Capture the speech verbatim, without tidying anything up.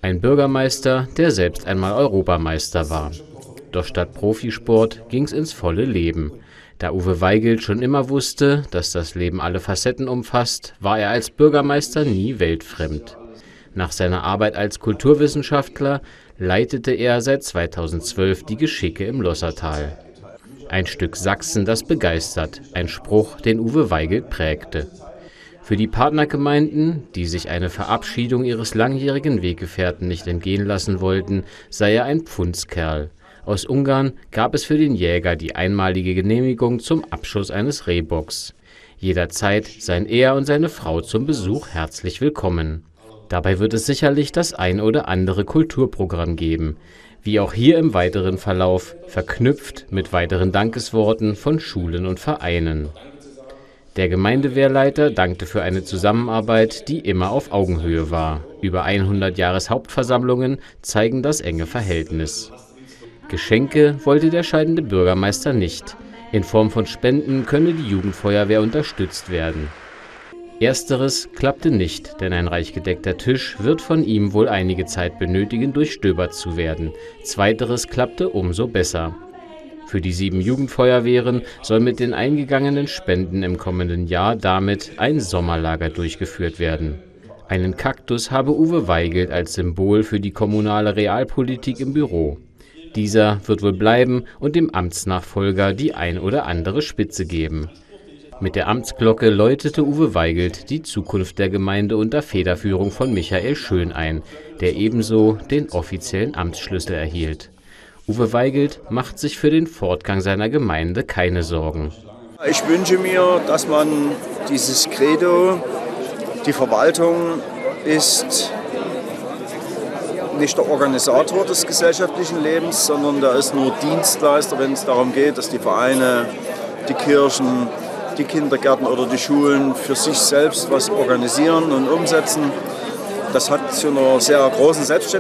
Ein Bürgermeister, der selbst einmal Europameister war. Doch statt Profisport ging's ins volle Leben. Da Uwe Weigelt schon immer wusste, dass das Leben alle Facetten umfasst, war er als Bürgermeister nie weltfremd. Nach seiner Arbeit als Kulturwissenschaftler leitete er seit zweitausendzwölf die Geschicke im Lossertal. Ein Stück Sachsen, das begeistert, ein Spruch, den Uwe Weigelt prägte. Für die Partnergemeinden, die sich eine Verabschiedung ihres langjährigen Weggefährten nicht entgehen lassen wollten, sei er ein Pfundskerl. Aus Ungarn gab es für den Jäger die einmalige Genehmigung zum Abschuss eines Rehbocks. Jederzeit seien er und seine Frau zum Besuch herzlich willkommen. Dabei wird es sicherlich das ein oder andere Kulturprogramm geben, wie auch hier im weiteren Verlauf, verknüpft mit weiteren Dankesworten von Schulen und Vereinen. Der Gemeindewehrleiter dankte für eine Zusammenarbeit, die immer auf Augenhöhe war. Über hundert Jahreshauptversammlungen zeigen das enge Verhältnis. Geschenke wollte der scheidende Bürgermeister nicht. In Form von Spenden könne die Jugendfeuerwehr unterstützt werden. Ersteres klappte nicht, denn ein reich gedeckter Tisch wird von ihm wohl einige Zeit benötigen, durchstöbert zu werden. Zweiteres klappte umso besser. Für die sieben Jugendfeuerwehren soll mit den eingegangenen Spenden im kommenden Jahr damit ein Sommerlager durchgeführt werden. Einen Kaktus habe Uwe Weigelt als Symbol für die kommunale Realpolitik im Büro. Dieser wird wohl bleiben und dem Amtsnachfolger die ein oder andere Spitze geben. Mit der Amtsglocke läutete Uwe Weigelt die Zukunft der Gemeinde unter Federführung von Michael Schön ein, der ebenso den offiziellen Amtsschlüssel erhielt. Uwe Weigelt macht sich für den Fortgang seiner Gemeinde keine Sorgen. Ich wünsche mir, dass man dieses Credo, die Verwaltung ist nicht der Organisator des gesellschaftlichen Lebens, sondern der ist nur Dienstleister, wenn es darum geht, dass die Vereine, die Kirchen, die Kindergärten oder die Schulen für sich selbst was organisieren und umsetzen. Das hat zu einer sehr großen Selbstständigkeit